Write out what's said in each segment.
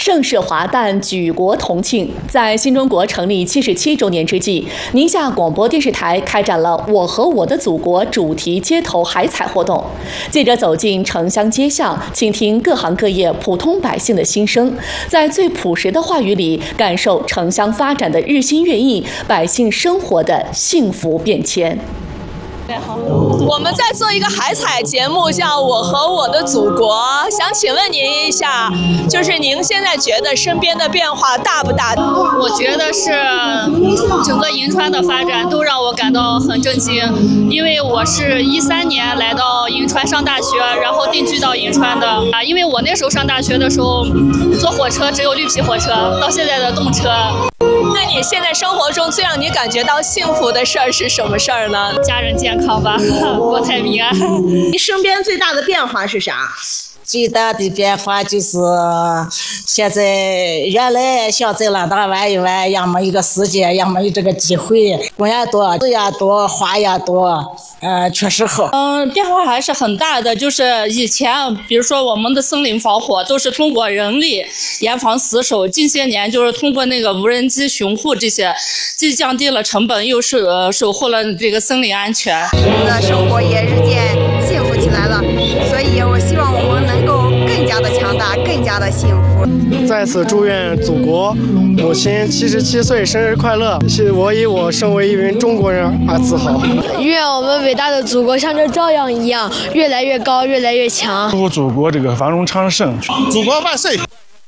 盛世华诞，举国同庆。在新中国成立77周年之际，宁夏广播电视台开展了“我和我的祖国”主题街头海采活动。记者走进城乡街巷，倾听各行各业普通百姓的心声，在最朴实的话语里，感受城乡发展的日新月异，百姓生活的幸福变迁。 我们在做一个海采节目，叫《我和我的祖国》。想请问您一下，就是您现在觉得身边的变化大不大？ 我觉得是整个银川的发展都让我感到很震惊，因为我是13年来到银川上大学，然后定居到银川的啊。因为我那时候上大学的时候，坐火车只有绿皮火车，到现在的动车。 那你现在生活中最让你感觉到幸福的事儿是什么事儿呢？ 家人健康吧，国泰民安。 你身边最大的变化是啥？ 最大的变化就是现在原来想在那达玩一玩，要么一个时间，要么有这个机会，工也多，字也多，花也多，确实好。 变化还是很大的，就是以前比如说我们的森林防火都是通过人力严防死守，近些年就是通过那个无人机巡护这些，既降低了成本，又是守护了这个森林安全。 我们的生活也日渐幸福起来了，所以我希望我们能够更加的强大，更加的幸福。 在此祝愿祖国母亲77岁生日快乐！我以我身为一名中国人而自豪。 愿我们伟大的祖国像这朝阳一样，越来越高，越来越强。 祝祖国这个繁荣昌盛， 祖国万岁！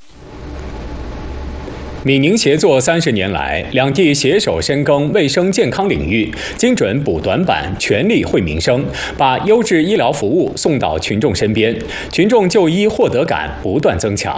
闽宁协作30年来，两地携手深耕卫生健康领域，精准补短板，全力惠民生，把优质医疗服务送到群众身边，群众就医获得感不断增强。